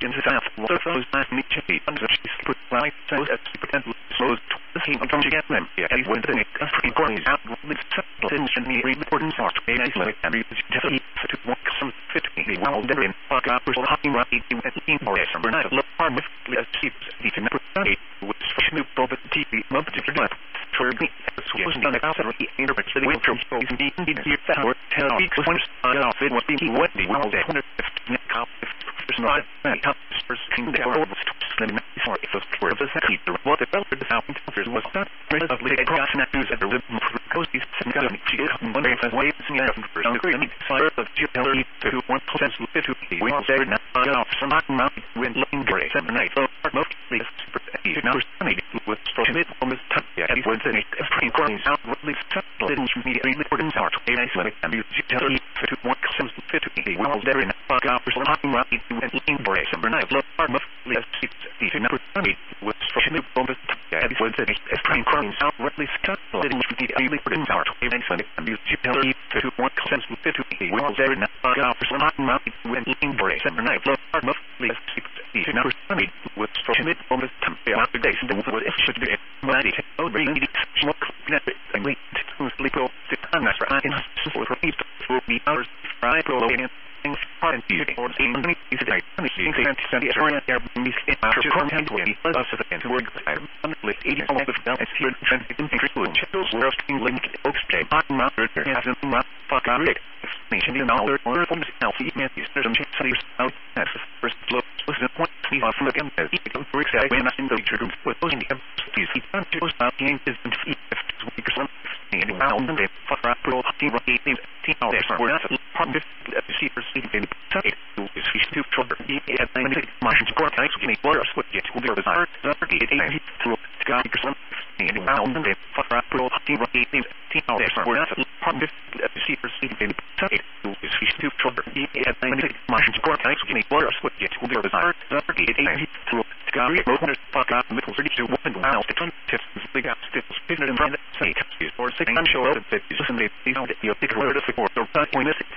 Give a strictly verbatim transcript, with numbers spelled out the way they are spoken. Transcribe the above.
into the south, water flows past me, chippy, under she put light, so as she pretend slows to the heat until she gets them. Yeah, he went in it, and three corners out, with settled in, and he reported sort of a nice like, and he was just to walk some fifty, the wild there in, fuck up, or hocking right, he went in for a summer night, look hard with, as she was eating up, with Snoop Dogg at the T V, love the different life. For me, it wasn't done about the interpret the way from so easy to be here that or tell me because when I off it was being wet the world that if Nick Cop if there's not that top first thing that were was slim for if it's for the second what the fellow the sound filters was that very of the cross and news at the rhythm for cozy and got me she got one day as waves and yeah for the great side of Chile to one percent to fifty we all say now off some mountain wind looking great seven night so mostly super now sunny with strong mid on this time yeah it was in a free corning out really settled in me really important out a nice like and you tell me to one percent to fifty we all there in fuck up for some right and in brace and night look mostly as it's now sunny with strong mid on this time yeah it was in a free corning out really settled in me really important out a nice like and you tell me to one percent to fifty we all there in fuck up for some right and in brace and night look mostly as it's now sunny with strong mid on this time yeah after days and what if should be mighty oh bring it smoke net and wait to sleep all the time after I can for eat for the hours fry pro and things part and beauty or seeing me today and seeing things and the area there me after content with us of the work I honestly eighty all of them as here and in include chills were of link okay on my has not fuck out it nation in all or from the healthy man is there's some changes out as first look was the point see off look and it becomes very exciting when I in the trigger with those in the these he can't just stop game is in if week or something and now and then fuck up pro team right team team out there we're not part of the see for see in say is fish to trouble he had many margins for guys getting water what yet will be desire the eight eight through guy or something and now and then fuck up pro team right team team out there we're not part of the see for see in say is fish to trouble he had many margins for guys getting water what yet will be desire the eight eight through guy or fuck up middle thirty-two one wow the tips the got still spinning in front of say or six I'm sure that you listen to you know that you pick a word of support or point